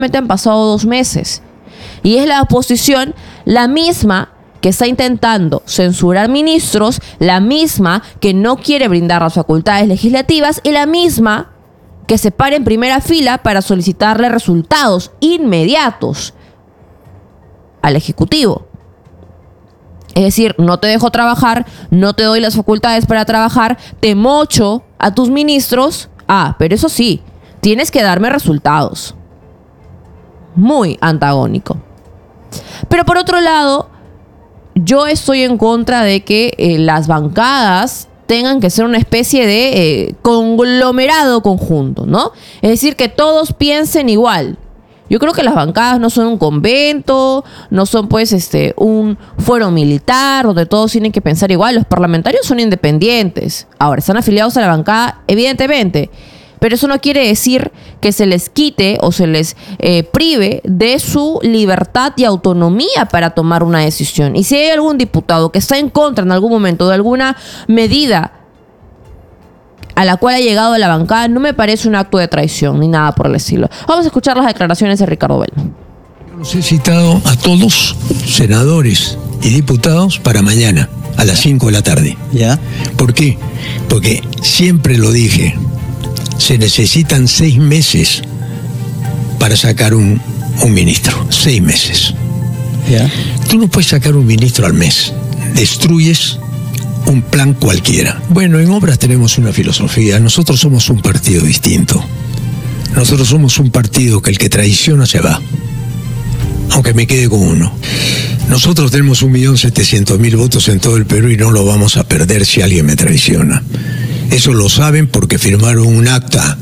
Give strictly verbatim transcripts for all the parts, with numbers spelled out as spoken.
han pasado dos meses. Y es la oposición la misma que está intentando censurar ministros, la misma que no quiere brindar las facultades legislativas y la misma que se para en primera fila para solicitarle resultados inmediatos al Ejecutivo. Es decir, no te dejo trabajar, no te doy las facultades para trabajar, te mocho a tus ministros. Ah, pero eso sí, tienes que darme resultados. Muy antagónico. Pero por otro lado, yo estoy en contra de que eh, las bancadas tengan que ser una especie de eh, conglomerado conjunto, ¿no? Es decir, que todos piensen igual. Yo creo que las bancadas no son un convento, no son pues este un fuero militar donde todos tienen que pensar igual. Los parlamentarios son independientes. Ahora, están afiliados a la bancada, evidentemente. Pero eso no quiere decir que se les quite o se les eh, prive de su libertad y autonomía para tomar una decisión. Y si hay algún diputado que está en contra en algún momento de alguna medida a la cual ha llegado la bancada, no me parece un acto de traición ni nada por el estilo. Vamos a escuchar las declaraciones de Ricardo Belmo. Los he citado a todos, senadores y diputados, para mañana, a las cinco de la tarde. ¿Ya? ¿Por qué? Porque siempre lo dije, se necesitan seis meses para sacar un, un ministro. Seis meses. ¿Ya? Tú no puedes sacar un ministro al mes. Destruyes un plan cualquiera. Bueno, en Obras tenemos una filosofía. Nosotros somos un partido distinto. Nosotros somos un partido que el que traiciona se va. Aunque me quede con uno. Nosotros tenemos un millón setecientos mil votos en todo el Perú y no lo vamos a perder si alguien me traiciona. Eso lo saben porque firmaron un acta,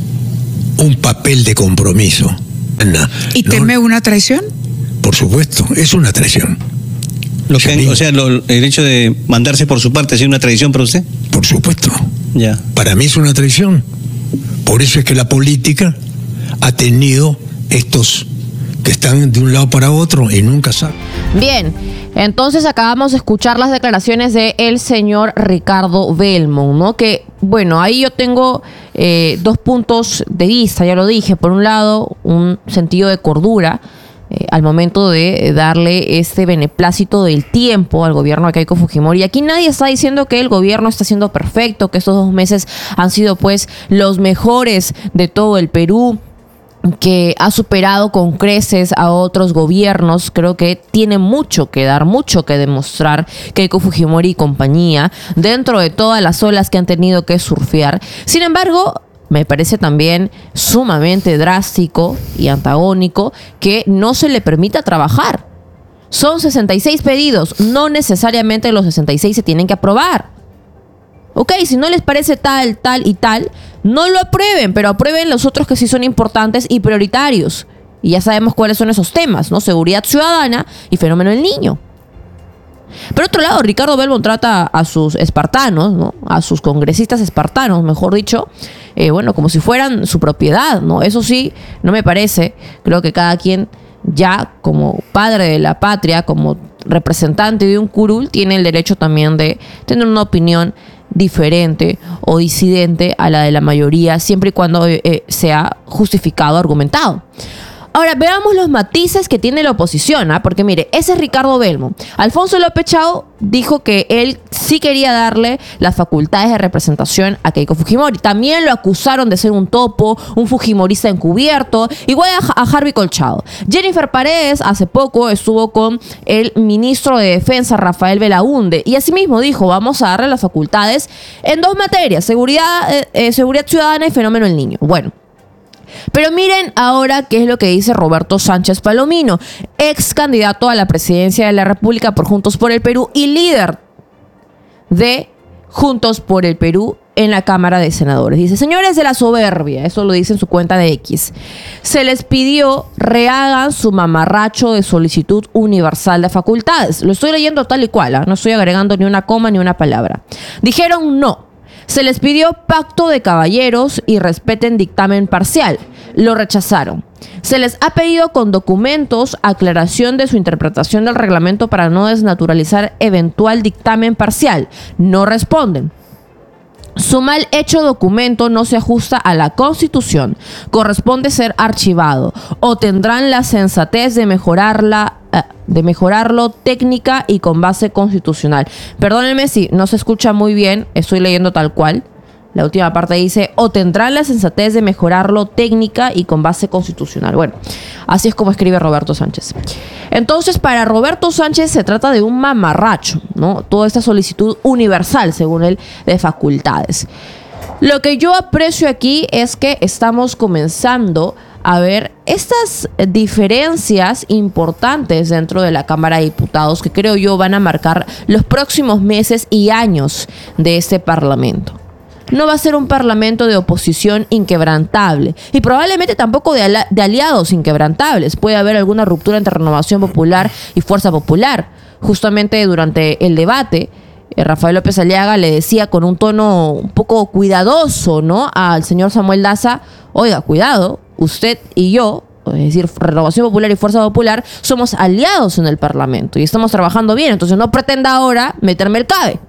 un papel de compromiso. ¿Y teme no, una traición? Por supuesto, es una traición. Lo que, o sea, lo, el hecho de mandarse por su parte, ¿es una traición para usted? Por supuesto. Ya. Para mí es una traición. Por eso es que la política ha tenido estos que están de un lado para otro y nunca saben. Bien, entonces acabamos de escuchar las declaraciones de el señor Ricardo Belmo, ¿no? Que, bueno, ahí yo tengo eh, dos puntos de vista, ya lo dije. Por un lado, un sentido de cordura eh, al momento de darle este beneplácito del tiempo al gobierno de Keiko Fujimori. Aquí nadie está diciendo que el gobierno está siendo perfecto, que estos dos meses han sido pues los mejores de todo el Perú, que ha superado con creces a otros gobiernos. Creo que tiene mucho que dar, mucho que demostrar Keiko Fujimori y compañía dentro de todas las olas que han tenido que surfear. Sin embargo, me parece también sumamente drástico y antagónico que no se le permita trabajar. Son sesenta y seis pedidos, no necesariamente los sesenta y seis se tienen que aprobar. Ok, si no les parece tal, tal y tal, no lo aprueben, pero aprueben los otros que sí son importantes y prioritarios. Y ya sabemos cuáles son esos temas, ¿no? Seguridad ciudadana y fenómeno del niño. Por otro lado, Ricardo Belmo trata a sus espartanos, ¿no? A sus congresistas espartanos, mejor dicho, eh, bueno, como si fueran su propiedad, ¿no? Eso sí, no me parece. Creo que cada quien ya como padre de la patria, como representante de un curul, tiene el derecho también de tener una opinión diferente o disidente a la de la mayoría, siempre y cuando eh, sea justificado, argumentado. Ahora, veamos los matices que tiene la oposición, ¿eh? Porque mire, ese es Ricardo Belmo. Alfonso López Chao dijo que él sí quería darle las facultades de representación a Keiko Fujimori. También lo acusaron de ser un topo, un fujimorista encubierto, igual a, a Harvey Colchado. Jennifer Paredes hace poco estuvo con el ministro de Defensa, Rafael Belaúnde, y asimismo dijo, vamos a darle las facultades en dos materias, seguridad, eh, eh, seguridad ciudadana y fenómeno del niño. Bueno, pero miren ahora qué es lo que dice Roberto Sánchez Palomino, ex candidato a la presidencia de la República por Juntos por el Perú y líder de Juntos por el Perú en la Cámara de Senadores. Dice, señores de la soberbia, eso lo dice en su cuenta de X, se les pidió rehagan su mamarracho de solicitud universal de facultades. Lo estoy leyendo tal y cual, ¿eh? No estoy agregando ni una coma ni una palabra. Dijeron no. Se les pidió pacto de caballeros y respeten dictamen parcial. Lo rechazaron. Se les ha pedido con documentos aclaración de su interpretación del reglamento para no desnaturalizar eventual dictamen parcial. No responden. Su mal hecho documento no se ajusta a la Constitución, corresponde ser archivado, o tendrán la sensatez de mejorarla, eh, de mejorarlo técnica y con base constitucional. Perdónenme si no se escucha muy bien, estoy leyendo tal cual. La última parte dice, o tendrán la sensatez de mejorarlo técnica y con base constitucional. Bueno, así es como escribe Roberto Sánchez. Entonces, para Roberto Sánchez se trata de un mamarracho, ¿no? Toda esta solicitud universal, según él, de facultades. Lo que yo aprecio aquí es que estamos comenzando a ver estas diferencias importantes dentro de la Cámara de Diputados que creo yo van a marcar los próximos meses y años de este Parlamento. No va a ser un parlamento de oposición inquebrantable y probablemente tampoco de, ala- de aliados inquebrantables. Puede haber alguna ruptura entre Renovación Popular y Fuerza Popular. Justamente durante el debate, eh, Rafael López Aliaga le decía con un tono un poco cuidadoso, ¿no?, al señor Samuel Daza, oiga, cuidado, usted y yo, es decir, Renovación Popular y Fuerza Popular, somos aliados en el Parlamento y estamos trabajando bien, entonces no pretenda ahora meterme el cabe.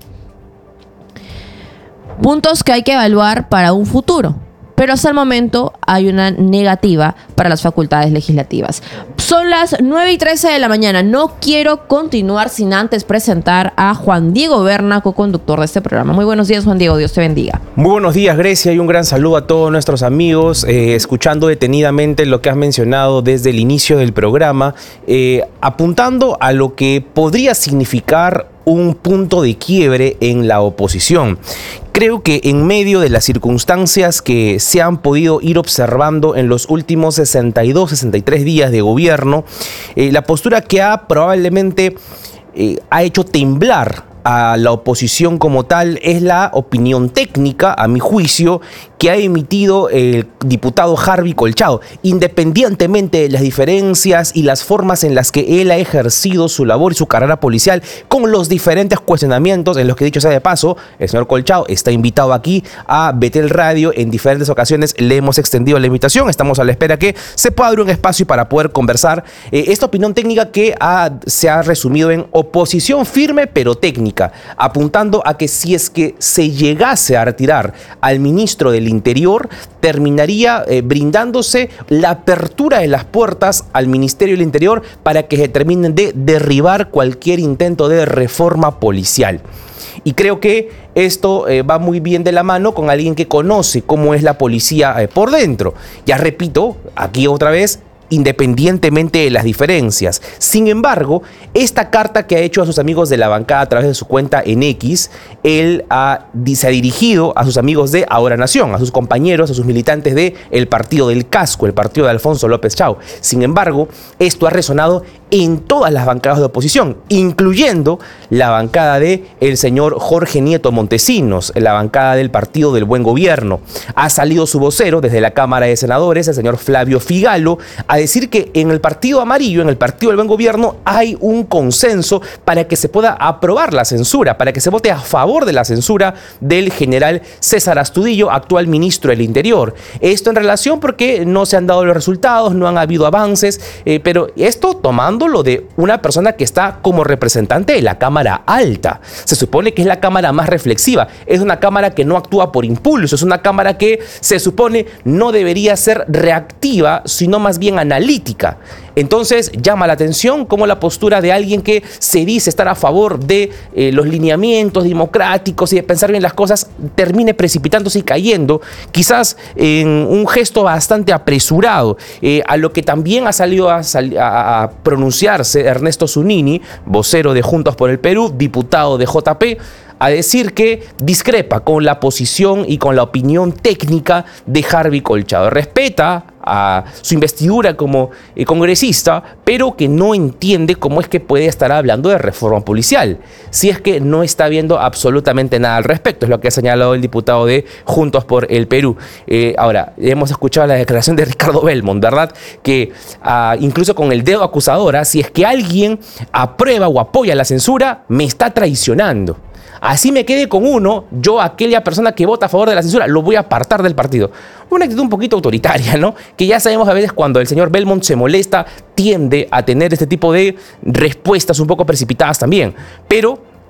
Puntos que hay que evaluar para un futuro. Pero hasta el momento hay una negativa para las facultades legislativas. Son las nueve y trece de la mañana. No quiero continuar sin antes presentar a Juan Diego Berna, co-conductor de este programa. Muy buenos días, Juan Diego. Dios te bendiga. Muy buenos días, Grecia, y un gran saludo a todos nuestros amigos, eh, escuchando detenidamente lo que has mencionado desde el inicio del programa, eh, apuntando a lo que podría significar un punto de quiebre en la oposición. Creo que en medio de las circunstancias que se han podido ir observando en los últimos sesenta y dos, sesenta y tres días de gobierno, eh, la postura que ha probablemente eh, ha hecho temblar a la oposición como tal es la opinión técnica, a mi juicio, que ha emitido el diputado Harvey Colchado, independientemente de las diferencias y las formas en las que él ha ejercido su labor y su carrera policial, con los diferentes cuestionamientos en los que, dicho sea de paso, el señor Colchado está invitado aquí a Betel Radio. En diferentes ocasiones le hemos extendido la invitación, estamos a la espera que se pueda abrir un espacio para poder conversar eh, esta opinión técnica que ha, se ha resumido en oposición firme pero técnica, apuntando a que si es que se llegase a retirar al ministro del Interior, terminaría eh, brindándose la apertura de las puertas al Ministerio del Interior para que se terminen de derribar cualquier intento de reforma policial. Y creo que esto eh, va muy bien de la mano con alguien que conoce cómo es la policía eh, por dentro. Ya repito, aquí otra vez, independientemente de las diferencias. Sin embargo, esta carta que ha hecho a sus amigos de la bancada a través de su cuenta en X, él ha, se ha dirigido a sus amigos de Ahora Nación, a sus compañeros, a sus militantes de el Partido del Casco, el partido de Alfonso López Chao. Sin embargo, esto ha resonado en todas las bancadas de oposición, incluyendo la bancada de el señor Jorge Nieto Montesinos, la bancada del Partido del Buen Gobierno. Ha salido su vocero desde la Cámara de Senadores, el señor Flavio Figalo, a decir que en el Partido Amarillo, en el Partido del Buen Gobierno, hay un consenso para que se pueda aprobar la censura, para que se vote a favor de la censura del general César Astudillo, actual ministro del Interior. Esto en relación porque no se han dado los resultados, no han habido avances, eh, pero esto tomando lo de una persona que está como representante de la Cámara Alta. Se supone que es la Cámara más reflexiva, es una Cámara que no actúa por impulso, es una Cámara que se supone no debería ser reactiva, sino más bien analítica. Entonces llama la atención cómo la postura de alguien que se dice estar a favor de eh, los lineamientos democráticos y de pensar bien las cosas termine precipitándose y cayendo, quizás en un gesto bastante apresurado, eh, a lo que también ha salido a, a, a pronunciarse Ernesto Zunini, vocero de Juntos por el Perú, diputado de J P, a decir que discrepa con la posición y con la opinión técnica de Harvey Colchado. Respeta a su investidura como eh, congresista, pero que no entiende cómo es que puede estar hablando de reforma policial, si es que no está viendo absolutamente nada al respecto. Es lo que ha señalado el diputado de Juntos por el Perú. Eh, ahora, hemos escuchado la declaración de Ricardo Belmont, ¿verdad? Que uh, incluso con el dedo acusador, ¿eh? si es que alguien aprueba o apoya la censura, me está traicionando. Así me quede con uno, yo, aquella persona que vota a favor de la censura, lo voy a apartar del partido. Una actitud un poquito autoritaria, ¿no? Que ya sabemos a veces cuando el señor Belmont se molesta, tiende a tener este tipo de respuestas un poco precipitadas también. Pero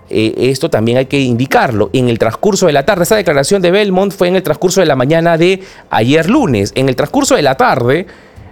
eh, esto también hay que indicarlo. En el transcurso de la tarde, esa declaración de Belmont fue en el transcurso de la mañana de ayer lunes. En el transcurso de la tarde,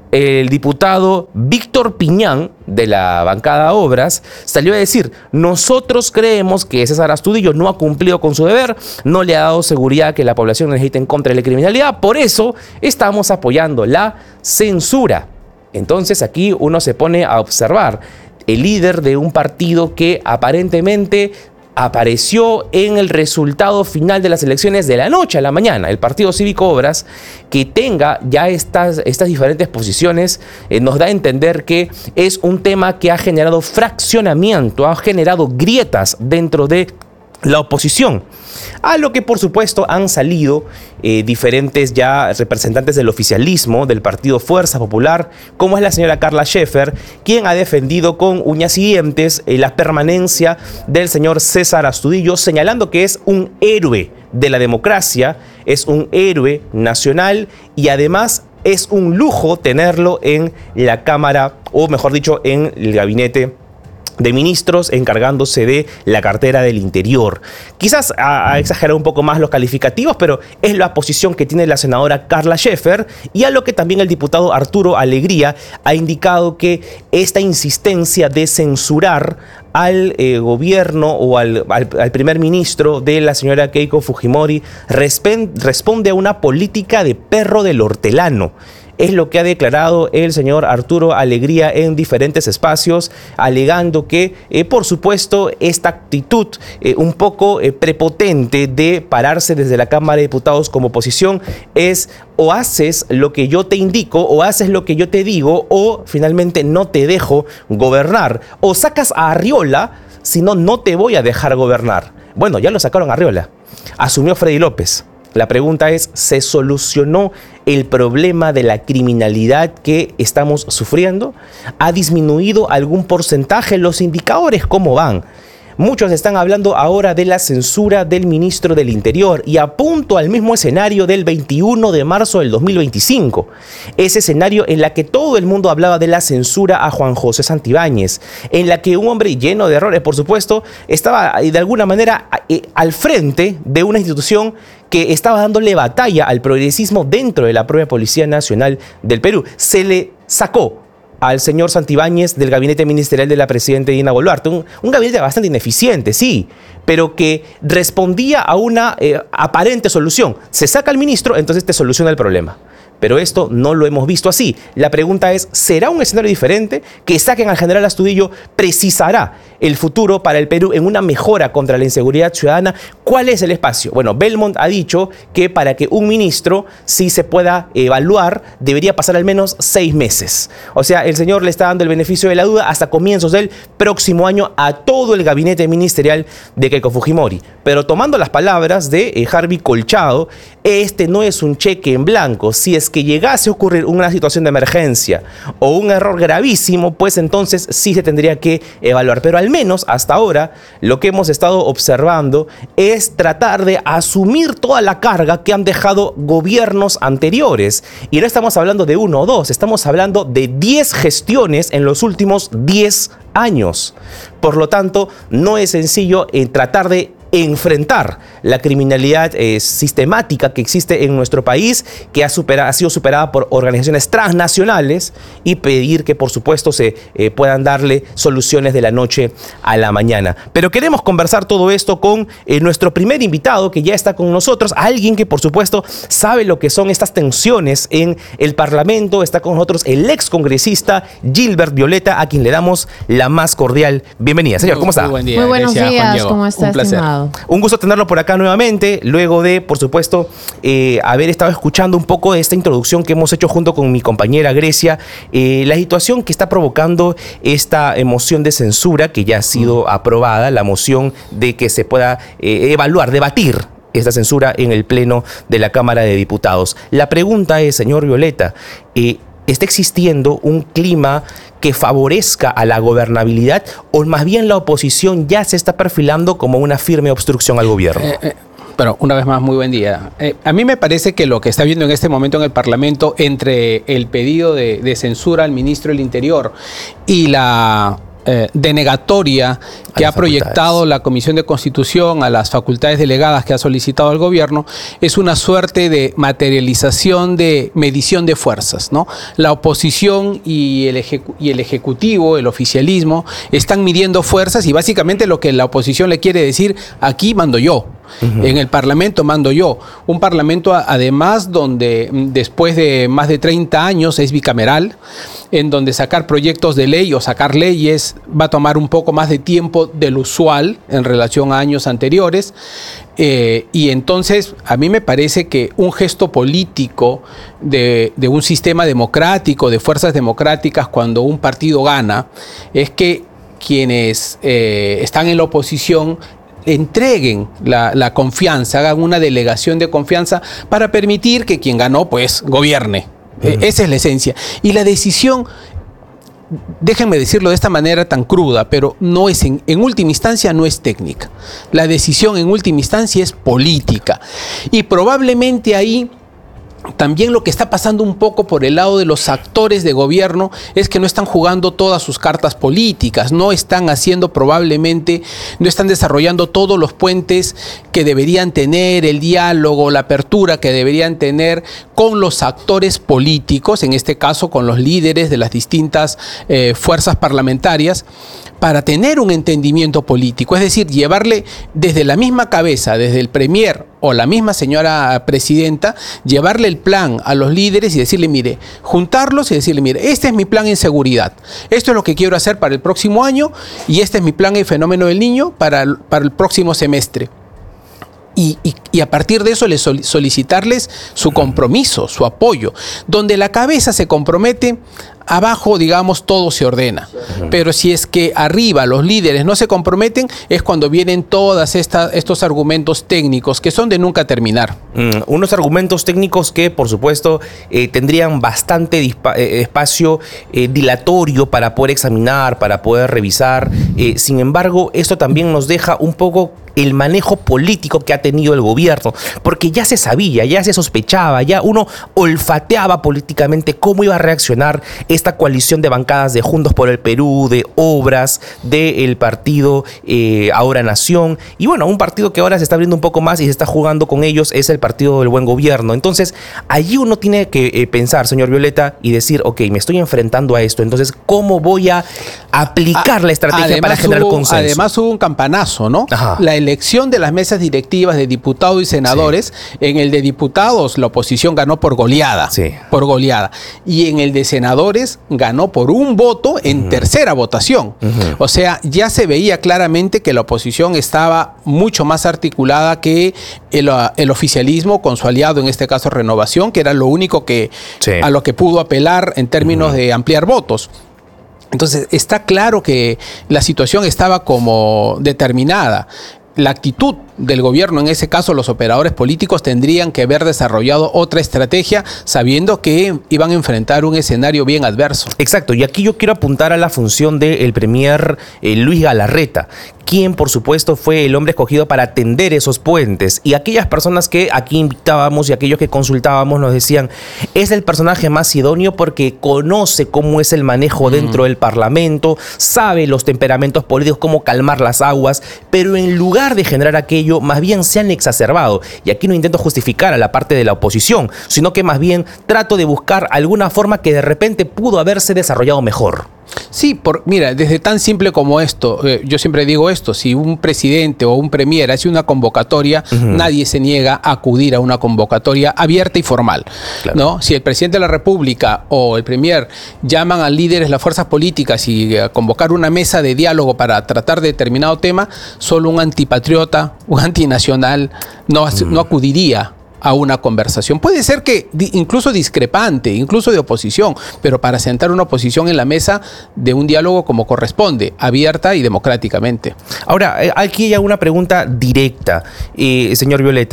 el diputado Víctor Piñán, de la bancada Obras, salió a decir: nosotros creemos que César Astudillo no ha cumplido con su deber, no le ha dado seguridad que la población necesita en contra de la criminalidad, por eso estamos apoyando la censura. Entonces aquí uno se pone a observar el líder de un partido que aparentemente apareció en el resultado final de las elecciones de la noche a la mañana, el Partido Cívico Obras, que tenga ya estas, estas diferentes posiciones, eh, nos da a entender que es un tema que ha generado fraccionamiento, ha generado grietas dentro de la oposición, a lo que por supuesto han salido eh, diferentes ya representantes del oficialismo, del partido Fuerza Popular, como es la señora Carla Scheffer, quien ha defendido con uñas y dientes eh, la permanencia del señor César Astudillo, señalando que es un héroe de la democracia, es un héroe nacional y además es un lujo tenerlo en la Cámara, o mejor dicho, en el gabinete de ministros, encargándose de la cartera del Interior. Quizás ha, ha exagerado un poco más los calificativos, pero es la posición que tiene la senadora Carla Scheffer, y a lo que también el diputado Arturo Alegría ha indicado que esta insistencia de censurar al eh, gobierno o al, al, al primer ministro de la señora Keiko Fujimori responde a una política de perro del hortelano. Es lo que ha declarado el señor Arturo Alegría en diferentes espacios, alegando que, eh, por supuesto, esta actitud eh, un poco eh, prepotente de pararse desde la Cámara de Diputados como oposición es: o haces lo que yo te indico, o haces lo que yo te digo, o finalmente no te dejo gobernar. O sacas a Arriola, si no, no te voy a dejar gobernar. Bueno, ya lo sacaron a Arriola. Asumió Freddy López. La pregunta es: ¿se solucionó el problema de la criminalidad que estamos sufriendo? ¿Ha disminuido algún porcentaje? ¿Los indicadores cómo van? Muchos están hablando ahora de la censura del ministro del Interior y apunto al mismo escenario del veintiuno de marzo del dos mil veinticinco. Ese escenario en la que todo el mundo hablaba de la censura a Juan José Santibáñez, en la que un hombre lleno de errores, por supuesto, estaba de alguna manera al frente de una institución que estaba dándole batalla al progresismo dentro de la propia Policía Nacional del Perú. Se le sacó al señor Santibáñez del gabinete ministerial de la presidenta Dina Boluarte, un, un gabinete bastante ineficiente, sí, pero que respondía a una eh, aparente solución. Se saca al ministro, entonces te soluciona el problema. Pero esto no lo hemos visto así. La pregunta es: ¿será un escenario diferente? Que saquen al general Astudillo precisará el futuro para el Perú en una mejora contra la inseguridad ciudadana. ¿Cuál es el espacio? Bueno, Belmont ha dicho que para que un ministro sí se pueda evaluar, debería pasar al menos seis meses. O sea, el señor le está dando el beneficio de la duda hasta comienzos del próximo año a todo el gabinete ministerial de Keiko Fujimori. Pero tomando las palabras de eh, Harvey Colchado, este no es un cheque en blanco. Si es que llegase a ocurrir una situación de emergencia o un error gravísimo, pues entonces sí se tendría que evaluar. Pero al menos hasta ahora lo que hemos estado observando es tratar de asumir toda la carga que han dejado gobiernos anteriores. Y no estamos hablando de uno o dos, estamos hablando de diez gestiones en los últimos diez años. Por lo tanto, no es sencillo eh, tratar de enfrentar la criminalidad eh, sistemática que existe en nuestro país, que ha, superado, ha sido superada por organizaciones transnacionales, y pedir que por supuesto se eh, puedan darle soluciones de la noche a la mañana. Pero queremos conversar todo esto con eh, nuestro primer invitado, que ya está con nosotros, alguien que por supuesto sabe lo que son estas tensiones en el Parlamento. Está con nosotros el ex congresista Gilbert Violeta, a quien le damos la más cordial bienvenida. Señor, ¿cómo está? Muy, buen día. Muy buenos Grecia, días, ¿cómo está, un placer. Estimado? Un gusto tenerlo por acá nuevamente, luego de, por supuesto, eh, haber estado escuchando un poco de esta introducción que hemos hecho junto con mi compañera Grecia, eh, la situación que está provocando esta moción de censura que ya ha sido mm. aprobada, la moción de que se pueda eh, evaluar, debatir esta censura en el Pleno de la Cámara de Diputados. La pregunta es, señor Violeta, eh, ¿está existiendo un clima que favorezca a la gobernabilidad, o más bien la oposición ya se está perfilando como una firme obstrucción al gobierno? Eh, eh, pero una vez más, muy buen día. Eh, a mí me parece que lo que está viendo en este momento en el Parlamento, entre el pedido de, de censura al ministro del Interior y la eh, denegatoria que ha proyectado la Comisión de Constitución a las facultades delegadas que ha solicitado el gobierno es una suerte de materialización de medición de fuerzas, ¿no? La oposición y el, ejecu- y el Ejecutivo, el oficialismo, están midiendo fuerzas y básicamente lo que la oposición le quiere decir, aquí mando yo. Uh-huh. En el Parlamento mando yo. Un Parlamento además donde después de más de treinta años es bicameral, en donde sacar proyectos de ley o sacar leyes va a tomar un poco más de tiempo del usual en relación a años anteriores. Eh, y entonces a mí me parece que un gesto político de, de un sistema democrático, de fuerzas democráticas, cuando un partido gana, es que quienes eh, están en la oposición entreguen la, la confianza, hagan una delegación de confianza para permitir que quien ganó, pues, gobierne. Uh-huh. Eh, esa es la esencia. Y la decisión, déjenme decirlo de esta manera tan cruda, pero no es en, en última instancia no es técnica. La decisión en última instancia es política. Y probablemente ahí también lo que está pasando un poco por el lado de los actores de gobierno es que no están jugando todas sus cartas políticas, no están haciendo probablemente, no están desarrollando todos los puentes que deberían tener, el diálogo, la apertura que deberían tener con los actores políticos, en este caso con los líderes de las distintas eh, fuerzas parlamentarias, para tener un entendimiento político, es decir, llevarle desde la misma cabeza, desde el premier o la misma señora presidenta, llevarle el plan a los líderes y decirle, mire, juntarlos y decirle, mire, este es mi plan en seguridad, esto es lo que quiero hacer para el próximo año y este es mi plan en fenómeno del niño para el, para el próximo semestre. Y, y, y a partir de eso les sol, solicitarles su compromiso, su apoyo. Donde la cabeza se compromete, abajo, digamos, todo se ordena. Uh-huh. Pero si es que arriba los líderes no se comprometen, es cuando vienen todos estos argumentos técnicos que son de nunca terminar. Mm, unos argumentos técnicos que, por supuesto, eh, tendrían bastante dispa- eh, espacio eh, dilatorio para poder examinar, para poder revisar. Eh, sin embargo, esto también nos deja un poco el manejo político que ha tenido el gobierno, porque ya se sabía, ya se sospechaba, ya uno olfateaba políticamente cómo iba a reaccionar esta coalición de bancadas de Juntos por el Perú, de Obras, del partido eh, Ahora Nación, y bueno, un partido que ahora se está abriendo un poco más y se está jugando con ellos es el Partido del Buen Gobierno. Entonces, allí uno tiene que eh, pensar, señor Violeta, y decir, ok, me estoy enfrentando a esto, entonces, ¿cómo voy a aplicar a, la estrategia además para generar hubo, consenso? Además hubo un campanazo, ¿no? Ajá. La elección de las mesas directivas de diputados y senadores, sí. En el de diputados la oposición ganó por goleada, sí. por goleada, y en el de senadores ganó por un voto en uh-huh. tercera votación. Uh-huh. O sea, ya se veía claramente que la oposición estaba mucho más articulada que el, el oficialismo con su aliado, en este caso Renovación, que era lo único que sí. a lo que pudo apelar en términos uh-huh. de ampliar votos. Entonces, está claro que la situación estaba como determinada. La actitud del gobierno, en ese caso los operadores políticos, tendrían que haber desarrollado otra estrategia sabiendo que iban a enfrentar un escenario bien adverso. Exacto, y aquí yo quiero apuntar a la función del premier eh, Luis Galarreta, quien por supuesto fue el hombre escogido para tender esos puentes, y aquellas personas que aquí invitábamos y aquellos que consultábamos nos decían, es el personaje más idóneo porque conoce cómo es el manejo mm. dentro del Parlamento, sabe los temperamentos políticos, cómo calmar las aguas, pero en lugar de generar aquello, más bien se han exacerbado. Y aquí no intento justificar a la parte de la oposición, sino que más bien trato de buscar alguna forma que de repente pudo haberse desarrollado mejor. Sí, por, mira, desde tan simple como esto, eh, yo siempre digo esto, si un presidente o un premier hace una convocatoria, uh-huh. nadie se niega a acudir a una convocatoria abierta y formal, claro. ¿no? Si el presidente de la República o el premier llaman a líderes, las fuerzas políticas y a convocar una mesa de diálogo para tratar determinado tema, solo un antipatriota, un antinacional no, uh-huh. no acudiría a una conversación. Puede ser que di, incluso discrepante, incluso de oposición, pero para sentar una oposición en la mesa de un diálogo como corresponde, abierta y democráticamente. Ahora, aquí hay una pregunta directa, eh, señor Violeta.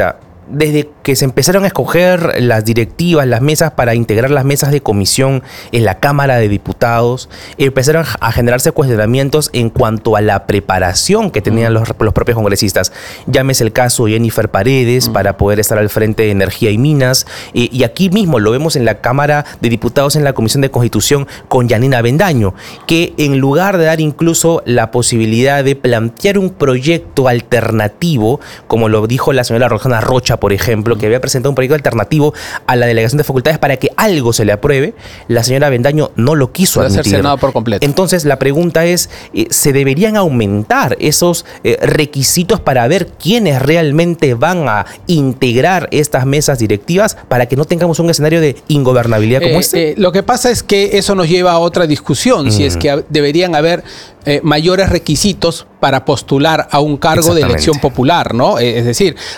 desde que se empezaron a escoger las directivas, las mesas para integrar las mesas de comisión en la Cámara de Diputados, empezaron a generarse cuestionamientos en cuanto a la preparación que tenían los, los propios congresistas. Llámese el caso de Jennifer Paredes, mm. para poder estar al frente de Energía y Minas, eh, y aquí mismo lo vemos en la Cámara de Diputados, en la Comisión de Constitución, con Yanina Avendaño, que en lugar de dar incluso la posibilidad de plantear un proyecto alternativo, como lo dijo la señora Roxana Rocha, por ejemplo, que había presentado un proyecto alternativo a la delegación de facultades para que algo se le apruebe, la señora Avendaño no lo quiso Puede admitir. ser Senado por completo. Entonces, la pregunta es, eh, ¿se deberían aumentar esos eh, requisitos para ver quiénes realmente van a integrar estas mesas directivas para que no tengamos un escenario de ingobernabilidad como eh, este? Eh, lo que pasa es que eso nos lleva a otra discusión, mm. si es que deberían haber eh, mayores requisitos para postular a un cargo de elección popular, ¿no? Es decir,